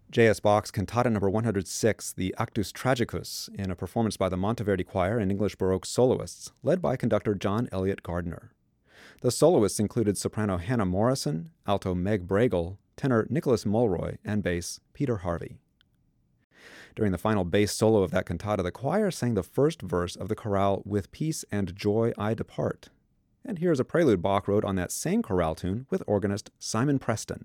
J.S. Bach's Cantata No. 106, the Actus Tragicus, in a performance by the Monteverdi Choir and English Baroque soloists, led by conductor John Elliott Gardner. The soloists included soprano Hannah Morrison, alto Meg Bragle, tenor Nicholas Mulroy, and bass Peter Harvey. During the final bass solo of that cantata, the choir sang the first verse of the chorale With Peace and Joy I Depart. And here's a prelude Bach wrote on that same chorale tune with organist Simon Preston.